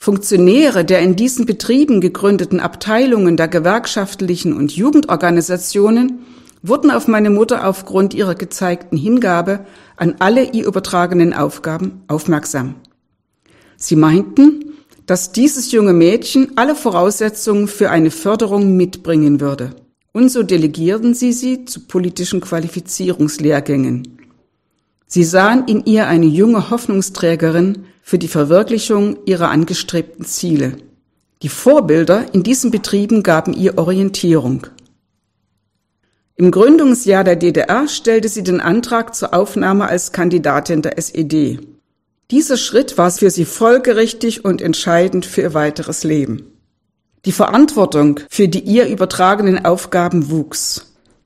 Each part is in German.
Funktionäre der in diesen Betrieben gegründeten Abteilungen der gewerkschaftlichen und Jugendorganisationen wurden auf meine Mutter aufgrund ihrer gezeigten Hingabe an alle ihr übertragenen Aufgaben aufmerksam. Sie meinten, dass dieses junge Mädchen alle Voraussetzungen für eine Förderung mitbringen würde. Und so delegierten sie zu politischen Qualifizierungslehrgängen. Sie sahen in ihr eine junge Hoffnungsträgerin für die Verwirklichung ihrer angestrebten Ziele. Die Vorbilder in diesen Betrieben gaben ihr Orientierung. Im Gründungsjahr der DDR stellte sie den Antrag zur Aufnahme als Kandidatin der SED. Dieser Schritt war für sie folgerichtig und entscheidend für ihr weiteres Leben. Die Verantwortung für die ihr übertragenen Aufgaben wuchs.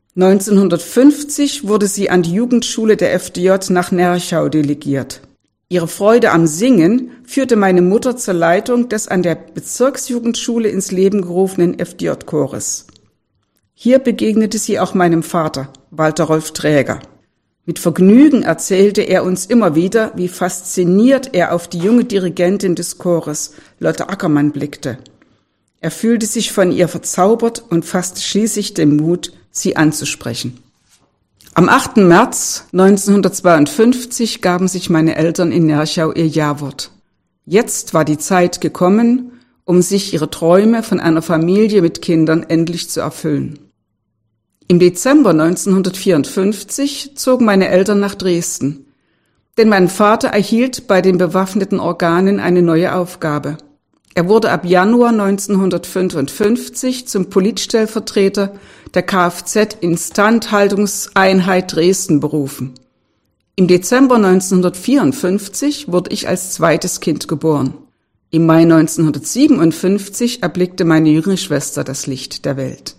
1950 wurde sie an die Jugendschule der FDJ nach Nerchau delegiert. Ihre Freude am Singen führte meine Mutter zur Leitung des an der Bezirksjugendschule ins Leben gerufenen FDJ-Chores. Hier begegnete sie auch meinem Vater, Walter Rolf Träger. Mit Vergnügen erzählte er uns immer wieder, wie fasziniert er auf die junge Dirigentin des Chores, Lotte Ackermann, blickte. Er fühlte sich von ihr verzaubert und fasste schließlich den Mut, sie anzusprechen. Am 8. März 1952 gaben sich meine Eltern in Nerchau ihr Ja-Wort. Jetzt war die Zeit gekommen, um sich ihre Träume von einer Familie mit Kindern endlich zu erfüllen. Im Dezember 1954 zogen meine Eltern nach Dresden, denn mein Vater erhielt bei den bewaffneten Organen eine neue Aufgabe. Er wurde ab Januar 1955 zum Politstellvertreter der Kfz-Instandhaltungseinheit Dresden berufen. Im Dezember 1954 wurde ich als zweites Kind geboren. Im Mai 1957 erblickte meine jüngere Schwester das Licht der Welt.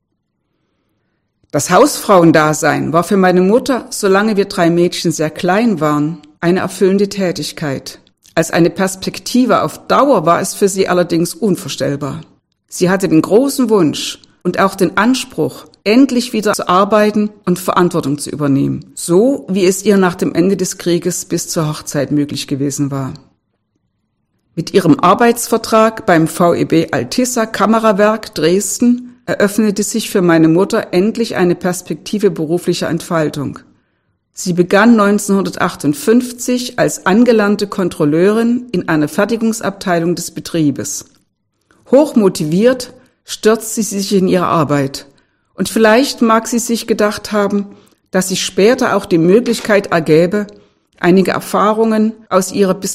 Das Hausfrauendasein war für meine Mutter, solange wir 3 Mädchen sehr klein waren, eine erfüllende Tätigkeit. Als eine Perspektive auf Dauer war es für sie allerdings unvorstellbar. Sie hatte den großen Wunsch und auch den Anspruch, endlich wieder zu arbeiten und Verantwortung zu übernehmen, so wie es ihr nach dem Ende des Krieges bis zur Hochzeit möglich gewesen war. Mit ihrem Arbeitsvertrag beim VEB Altissa Kamerawerk Dresden eröffnete sich für meine Mutter endlich eine Perspektive beruflicher Entfaltung. Sie begann 1958 als angelernte Kontrolleurin in einer Fertigungsabteilung des Betriebes. Hochmotiviert stürzte sie sich in ihre Arbeit. Und vielleicht mag sie sich gedacht haben, dass sich später auch die Möglichkeit ergäbe, einige Erfahrungen aus ihrer bis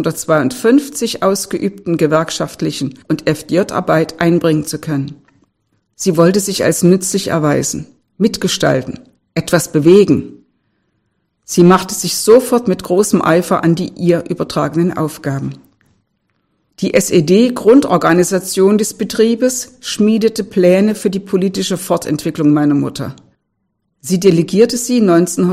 1952 ausgeübten gewerkschaftlichen und FDJ-Arbeit einbringen zu können. Sie wollte sich als nützlich erweisen, mitgestalten, etwas bewegen. Sie machte sich sofort mit großem Eifer an die ihr übertragenen Aufgaben. Die SED-Grundorganisation des Betriebes schmiedete Pläne für die politische Fortentwicklung meiner Mutter. Sie delegierte sie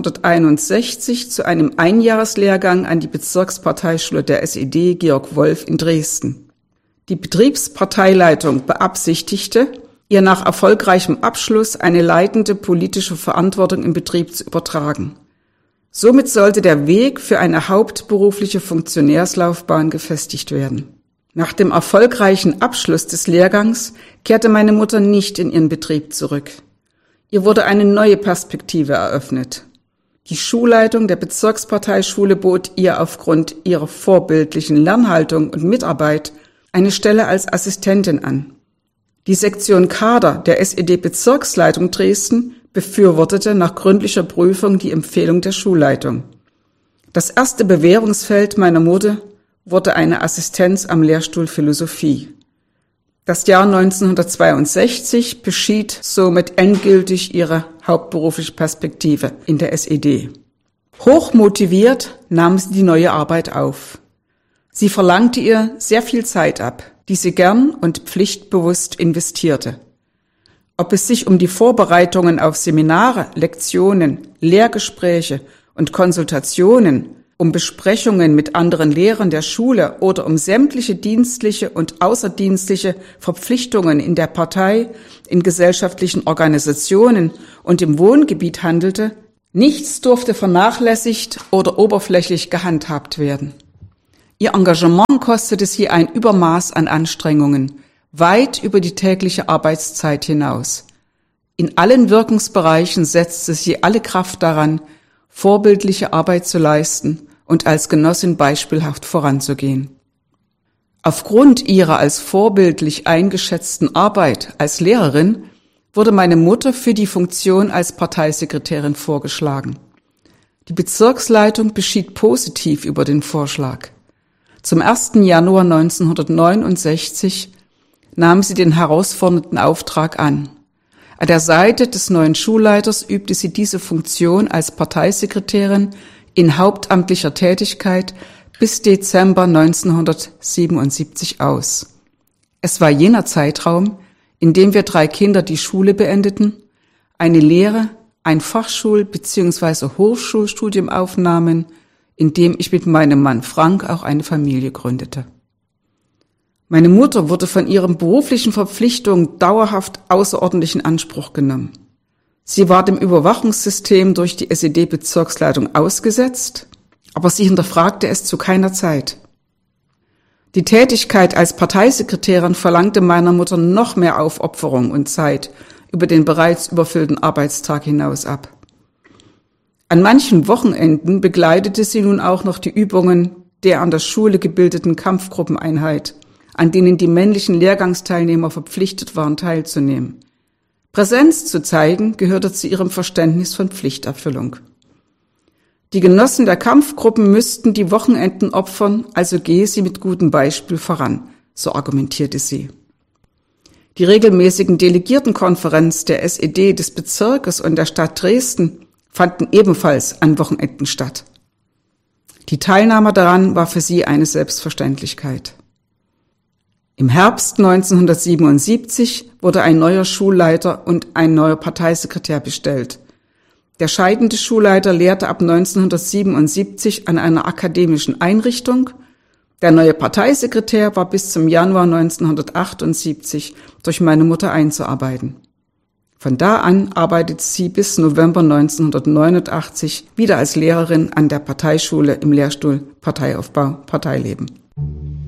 1961 zu einem Einjahreslehrgang an die Bezirksparteischule der SED Georg Wolf in Dresden. Die Betriebsparteileitung beabsichtigte, ihr nach erfolgreichem Abschluss eine leitende politische Verantwortung im Betrieb zu übertragen. Somit sollte der Weg für eine hauptberufliche Funktionärslaufbahn gefestigt werden. Nach dem erfolgreichen Abschluss des Lehrgangs kehrte meine Mutter nicht in ihren Betrieb zurück. Ihr wurde eine neue Perspektive eröffnet. Die Schulleitung der Bezirksparteischule bot ihr aufgrund ihrer vorbildlichen Lernhaltung und Mitarbeit eine Stelle als Assistentin an. Die Sektion Kader der SED-Bezirksleitung Dresden befürwortete nach gründlicher Prüfung die Empfehlung der Schulleitung. Das erste Bewährungsfeld meiner Mutter wurde eine Assistenz am Lehrstuhl Philosophie. Das Jahr 1962 beschied somit endgültig ihre hauptberufliche Perspektive in der SED. Hochmotiviert nahm sie die neue Arbeit auf. Sie verlangte ihr sehr viel Zeit ab, die sie gern und pflichtbewusst investierte. Ob es sich um die Vorbereitungen auf Seminare, Lektionen, Lehrgespräche und Konsultationen, um Besprechungen mit anderen Lehrern der Schule oder um sämtliche dienstliche und außerdienstliche Verpflichtungen in der Partei, in gesellschaftlichen Organisationen und im Wohngebiet handelte, nichts durfte vernachlässigt oder oberflächlich gehandhabt werden. Ihr Engagement kostete sie ein Übermaß an Anstrengungen, weit über die tägliche Arbeitszeit hinaus. In allen Wirkungsbereichen setzte sie alle Kraft daran, vorbildliche Arbeit zu leisten und als Genossin beispielhaft voranzugehen. Aufgrund ihrer als vorbildlich eingeschätzten Arbeit als Lehrerin wurde meine Mutter für die Funktion als Parteisekretärin vorgeschlagen. Die Bezirksleitung beschied positiv über den Vorschlag. Zum 1. Januar 1969 nahm sie den herausfordernden Auftrag an. An der Seite des neuen Schulleiters übte sie diese Funktion als Parteisekretärin in hauptamtlicher Tätigkeit bis Dezember 1977 aus. Es war jener Zeitraum, in dem wir 3 Kinder die Schule beendeten, eine Lehre, ein Fachschul- bzw. Hochschulstudium aufnahmen, in dem ich mit meinem Mann Frank auch eine Familie gründete. Meine Mutter wurde von ihren beruflichen Verpflichtungen dauerhaft außerordentlich in Anspruch genommen. Sie war dem Überwachungssystem durch die SED-Bezirksleitung ausgesetzt, aber sie hinterfragte es zu keiner Zeit. Die Tätigkeit als Parteisekretärin verlangte meiner Mutter noch mehr Aufopferung und Zeit über den bereits überfüllten Arbeitstag hinaus ab. An manchen Wochenenden begleitete sie nun auch noch die Übungen der an der Schule gebildeten Kampfgruppeneinheit, an denen die männlichen Lehrgangsteilnehmer verpflichtet waren, teilzunehmen. Präsenz zu zeigen gehörte zu ihrem Verständnis von Pflichterfüllung. Die Genossen der Kampfgruppen müssten die Wochenenden opfern, also gehe sie mit gutem Beispiel voran, so argumentierte sie. Die regelmäßigen Delegiertenkonferenzen der SED des Bezirkes und der Stadt Dresden fanden ebenfalls an Wochenenden statt. Die Teilnahme daran war für sie eine Selbstverständlichkeit. Im Herbst 1977 wurde ein neuer Schulleiter und ein neuer Parteisekretär bestellt. Der scheidende Schulleiter lehrte ab 1977 an einer akademischen Einrichtung. Der neue Parteisekretär war bis zum Januar 1978 durch meine Mutter einzuarbeiten. Von da an arbeitete sie bis November 1989 wieder als Lehrerin an der Parteischule im Lehrstuhl Parteiaufbau, Parteileben.